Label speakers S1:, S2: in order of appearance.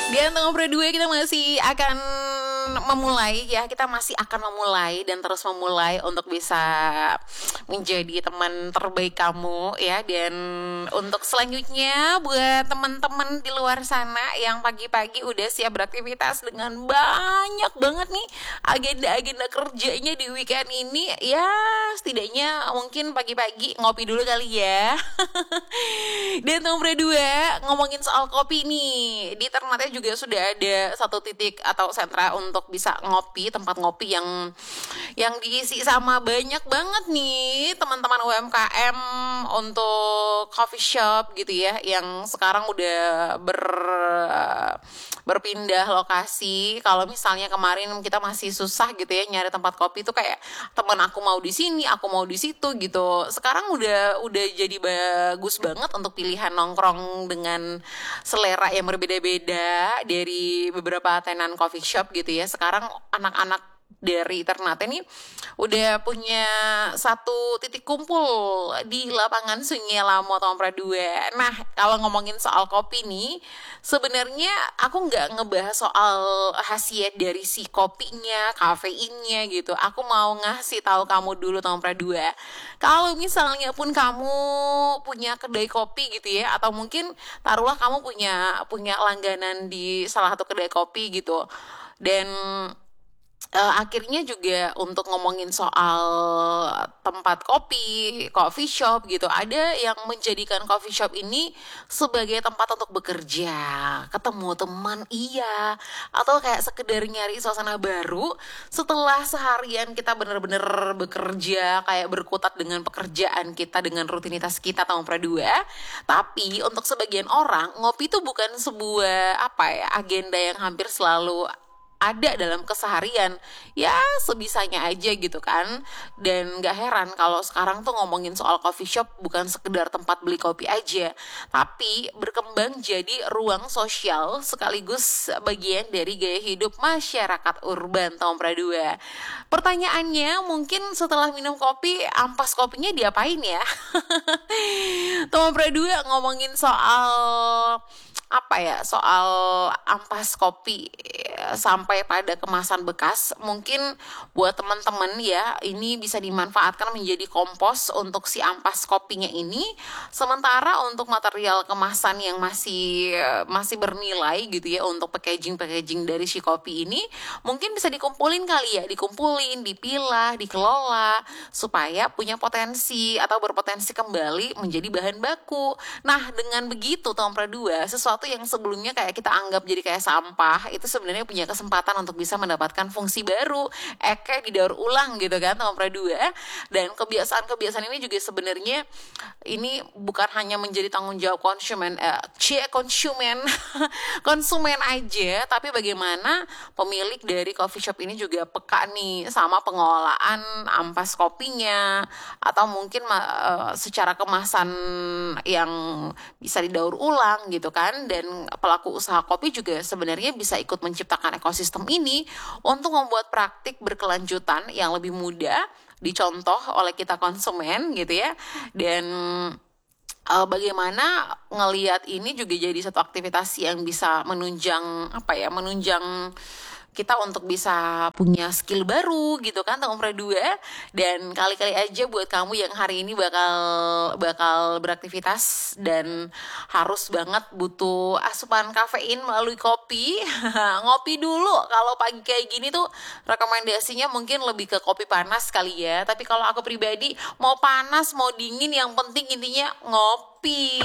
S1: Di Anteng Ngobrol 2 kita masih akan memulai ya, kita masih akan memulai dan terus memulai untuk bisa menjadi teman terbaik kamu ya. Dan untuk selanjutnya buat teman-teman di luar sana yang pagi-pagi udah siap beraktivitas dengan banyak banget nih agenda-agenda kerjanya di weekend ini, ya setidaknya mungkin pagi-pagi ngopi dulu kali ya. Dan nomor 2, ngomongin soal kopi nih. Di Ternate juga sudah ada satu titik atau sentra untuk bisa ngopi, tempat ngopi yang diisi sama banyak banget nih teman-teman UMKM untuk coffee shop gitu ya, yang sekarang udah berpindah lokasi. Kalau misalnya kemarin kita masih susah gitu ya nyari tempat kopi tuh, kayak temen aku mau di sini, aku mau di situ gitu. Sekarang udah jadi bagus banget untuk pilihan nongkrong dengan selera yang berbeda-beda dari beberapa tenan coffee shop gitu ya. Sekarang anak-anak dari Ternate nih udah punya satu titik kumpul di lapangan Sungai Lamo Tompra 2. Nah, kalau ngomongin soal kopi nih, sebenarnya aku nggak ngebahas soal khasiat dari si kopinya, kafeinnya gitu. Aku mau ngasih tahu kamu dulu Tompra 2. Kalau misalnya pun kamu punya kedai kopi gitu ya, atau mungkin taruhlah kamu punya langganan di salah satu kedai kopi gitu. Dan akhirnya juga untuk ngomongin soal tempat kopi, coffee shop gitu, ada yang menjadikan coffee shop ini sebagai tempat untuk bekerja, ketemu teman, iya, atau kayak sekedar nyari suasana baru setelah seharian kita bener-bener bekerja, kayak berkutat dengan pekerjaan kita, dengan rutinitas kita tahun pradua. Tapi untuk sebagian orang, ngopi itu bukan sebuah agenda yang hampir selalu ada dalam keseharian, ya sebisanya aja gitu kan. Dan gak heran kalau sekarang tuh ngomongin soal coffee shop bukan sekedar tempat beli kopi aja, tapi berkembang jadi ruang sosial sekaligus bagian dari gaya hidup masyarakat urban tahun pradua. Pertanyaannya mungkin setelah minum kopi, ampas kopinya diapain ya? Tahun pradua ngomongin soal soal ampas kopi sampai pada kemasan bekas. Mungkin buat teman-teman ya, ini bisa dimanfaatkan menjadi kompos untuk si ampas kopinya ini. Sementara untuk material kemasan yang masih bernilai gitu ya, untuk packaging dari si kopi ini mungkin bisa dikumpulin kali ya, dipilah, dikelola supaya punya potensi atau berpotensi kembali menjadi bahan baku. Nah, dengan begitu tahun pradua, sesuatu yang sebelumnya kayak kita anggap jadi kayak sampah, itu sebenarnya punya kesempatan untuk bisa mendapatkan fungsi baru, kayak didaur ulang gitu kan tahun pradua. Dan kebiasaan-kebiasaan ini juga sebenarnya ini bukan hanya menjadi tanggung jawab konsumen aja, tapi bagaimana pemilik dari coffee shop ini juga peka nih sama pengelolaan ampas kopinya, atau mungkin secara kemasan yang bisa didaur ulang gitu kan. Dan pelaku usaha kopi juga sebenarnya bisa ikut menciptakan ekosistem ini untuk membuat praktik berkelanjutan yang lebih mudah dicontoh oleh kita konsumen gitu ya. Dan bagaimana ngelihat ini juga jadi satu aktivitas yang bisa menunjang kita untuk bisa punya skill baru gitu kan tahun pradua. Dan kali-kali aja buat kamu yang hari ini bakal beraktivitas dan harus banget butuh asupan kafein melalui kopi, ngopi dulu. Kalau pagi kayak gini tuh rekomendasinya mungkin lebih ke kopi panas kali ya. Tapi kalau aku pribadi, mau panas mau dingin yang penting intinya ngopi.